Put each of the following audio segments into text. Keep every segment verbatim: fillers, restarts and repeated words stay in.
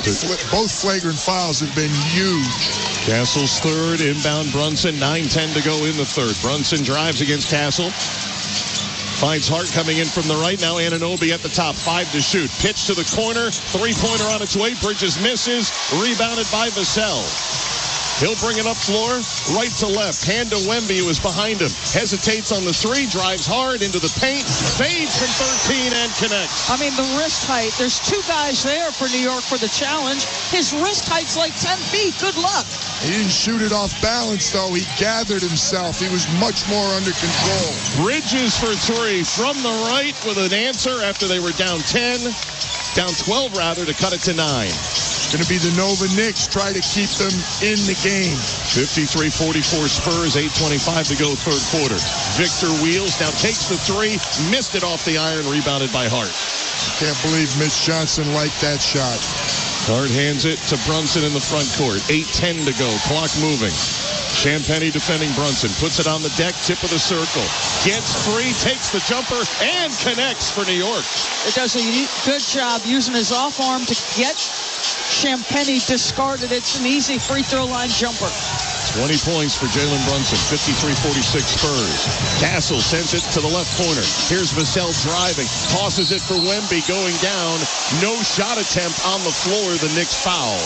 Both flagrant fouls have been huge. Castle's third, inbound Brunson, nine ten to go in the third. Brunson drives against Castle. Finds Hart coming in from the right. Now Anunoby at the top, five to shoot. Pitch to the corner, three-pointer on its way. Bridges misses, rebounded by Vassell. He'll bring it up floor, right to left. Hand to Wemby, who is behind him. Hesitates on the three, drives hard into the paint, fades from thirteen and connects. I mean, the wrist height. There's two guys there for New York for the challenge. His wrist height's like ten feet. Good luck. He didn't shoot it off balance, though. He gathered himself. He was much more under control. Bridges for three from the right with an answer after they were down ten. Down twelve, rather, to cut it to nine. Going to be the Nova Knicks. Try to keep them in the game. fifty-three forty-four Spurs, eight twenty-five to go third quarter. Victor Wheels now takes the three, missed it off the iron, rebounded by Hart. Can't believe Mitch Johnson liked that shot. Hart hands it to Brunson in the front court. eight ten to go, clock moving. Champagnie defending Brunson, puts it on the deck, tip of the circle. Gets free, takes the jumper, and connects for New York. It does a good job using his off arm to get Champagnie discarded. It's an easy free throw line jumper. twenty points for Jalen Brunson, fifty-three forty-six Spurs. Castle sends it to the left corner. Here's Vassell driving, tosses it for Wemby, going down. No shot attempt on the floor, the Knicks foul.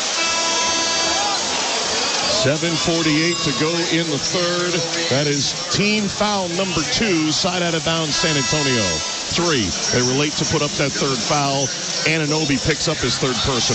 seven forty-eight to go in the third. That is team foul number two, side out of bounds San Antonio. Three. They were late to put up that third foul. Anunoby picks up his third personal.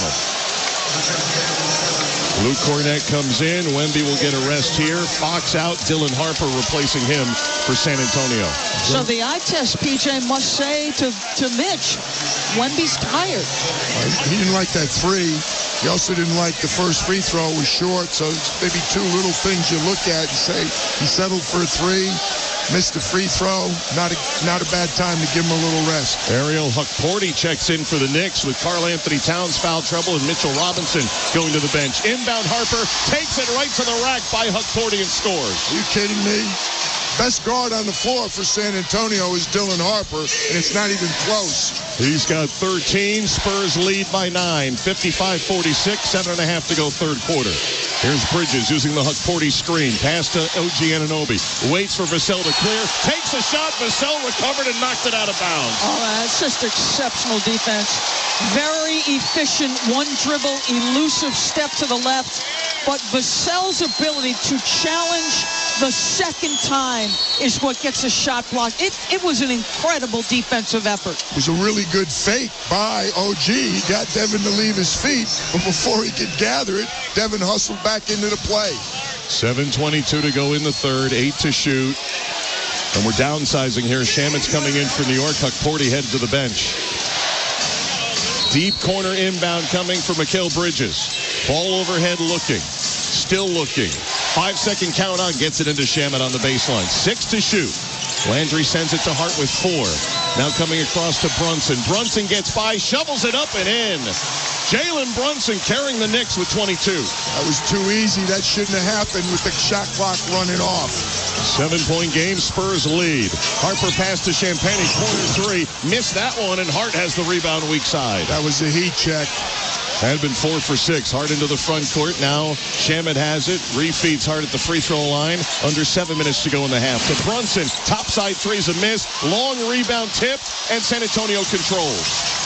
Luke Cornett comes in. Wemby will get a rest here. Fox out. Dylan Harper replacing him for San Antonio. So the eye test, P J, must say to, to Mitch, Wemby's tired. He didn't like that three. He also didn't like the first free throw. It was short, so it's maybe two little things you look at and say he settled for a three, missed a free throw. Not a, not a bad time to give him a little rest. Ariel Hukporti checks in for the Knicks with Karl Anthony Towns foul trouble and Mitchell Robinson going to the bench. Inbound Harper takes it right to the rack by Hukporti and scores. Are you kidding me? Best guard on the floor for San Antonio is Dylan Harper, and it's not even close. He's got thirteen. Spurs lead by nine. fifty-five forty-six. Seven and a half to go third quarter. Here's Bridges using the Hukporti screen. Pass to O G Anunoby. Waits for Vassell to clear. Takes a shot. Vassell recovered and knocked it out of bounds. Oh, that's just exceptional defense. Very efficient, one dribble, elusive step to the left. But Vassell's ability to challenge the second time is what gets a shot blocked. It, it was an incredible defensive effort. It was a really good fake by O G. He got Devin to leave his feet, but before he could gather it, Devin hustled back into the play. seven twenty-two to go in the third, eight to shoot. And we're downsizing here. Shamit's coming in for New York. Hukporti headed to the bench. Deep corner inbound coming for Mikal Bridges. Ball overhead looking. Still looking. Five-second count on. Gets it into Shamet on the baseline. Six to shoot. Landry sends it to Hart with four. Now coming across to Brunson. Brunson gets by, shovels it up and in. Jalen Brunson carrying the Knicks with twenty-two. That was too easy. That shouldn't have happened with the shot clock running off. Seven-point game, Spurs lead. Harper pass to Champagnie, corner three. Missed that one, and Hart has the rebound weak side. That was a heat check. Had been four for six. Hart into the front court. Now Shamet has it. Refeeds Hart at the free throw line. Under seven minutes to go in the half. To Brunson. Topside three's a miss. Long rebound tip. And San Antonio controls.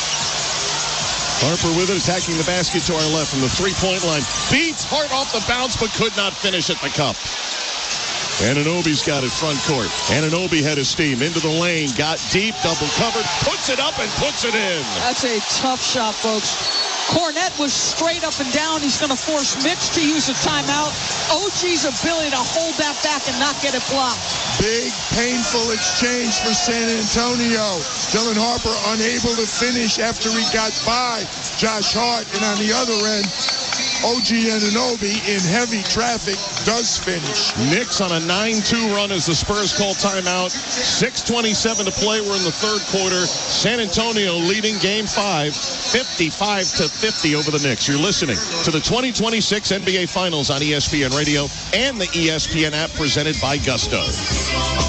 Harper with it, attacking the basket to our left from the three-point line. Beats Hart off the bounce, but could not finish at the cup. Anunoby's got it front court. Anunoby had his steam into the lane. Got deep, double covered. Puts it up and puts it in. That's a tough shot, folks. Cornett was straight up and down. He's going to force Mitch to use a timeout. O G's ability to hold that back and not get it blocked. Big, painful exchange for San Antonio. Dylan Harper unable to finish after he got by Josh Hart. And on the other end, O G Anunoby in heavy traffic does finish. Knicks on a nine two run as the Spurs call timeout. six twenty-seven to play. We're in the third quarter. San Antonio leading game five, fifty-five to fifty over the Knicks. You're listening to the twenty twenty-six N B A Finals on E S P N Radio and the E S P N app presented by Gusto.